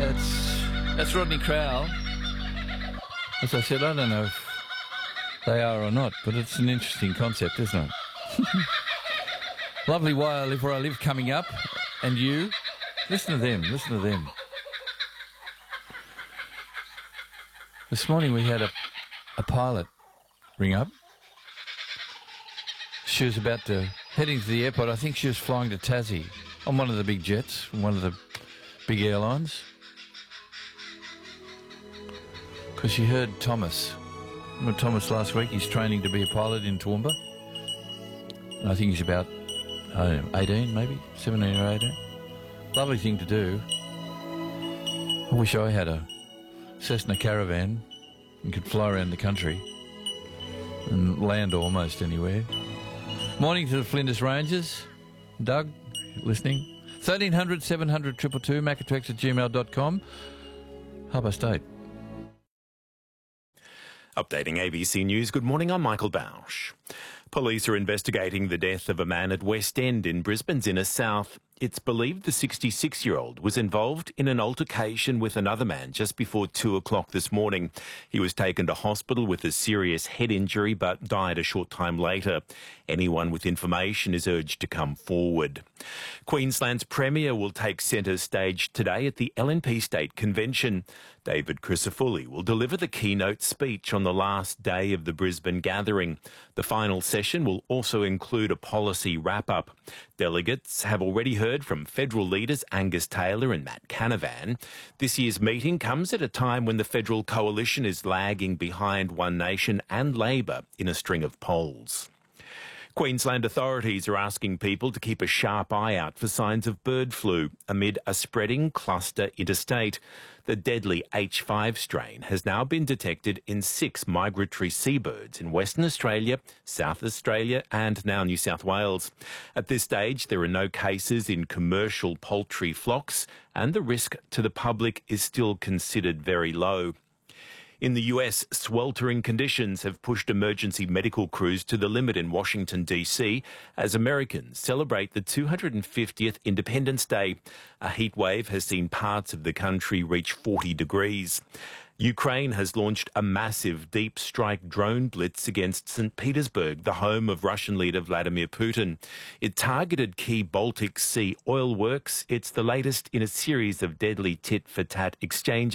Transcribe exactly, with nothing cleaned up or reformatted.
That's, that's Rodney Crowell. As I said, I don't know if they are or not, but it's an interesting concept, isn't it? Lovely Why I Live Where I Live coming up, and you, listen to them, listen to them. This morning we had a, a pilot ring up. She was about to heading to the airport. I think she was flying to Tassie on one of the big jets, one of the big airlines. Because she heard Thomas. Remember Thomas last week? He's training to be a pilot in Toowoomba. And I think he's about, I don't know, eighteen maybe, seventeen or eighteen. Lovely thing to do. I wish I had a Cessna Caravan and could fly around the country and land almost anywhere. Morning to the Flinders Rangers. Doug, listening. thirteen hundred, seven hundred, two two two, macatrex at gmail dot com. Harbour State. Updating A B C News, good morning, I'm Michael Bausch. Police are investigating the death of a man at West End in Brisbane's inner south. It's believed the sixty-six-year-old was involved in an altercation with another man just before two o'clock this morning. He was taken to hospital with a serious head injury but died a short time later. Anyone with information is urged to come forward. Queensland's Premier will take centre stage today at the L N P State Convention. David Crisafulli will deliver the keynote speech on the last day of the Brisbane gathering. The final session will also include a policy wrap-up. Delegates have already heard from federal leaders Angus Taylor and Matt Canavan. This year's meeting comes at a time when the federal coalition is lagging behind One Nation and Labor in a string of polls. Queensland authorities are asking people to keep a sharp eye out for signs of bird flu amid a spreading cluster interstate. The deadly H five strain has now been detected in six migratory seabirds in Western Australia, South Australia and now New South Wales. At this stage, there are no cases in commercial poultry flocks and the risk to the public is still considered very low. In the U S, sweltering conditions have pushed emergency medical crews to the limit in Washington, D C as Americans celebrate the two hundred fiftieth Independence Day. A heat wave has seen parts of the country reach forty degrees. Ukraine has launched a massive deep strike drone blitz against Saint Petersburg, the home of Russian leader Vladimir Putin. It targeted key Baltic Sea oil works. It's the latest in a series of deadly tit-for-tat exchanges.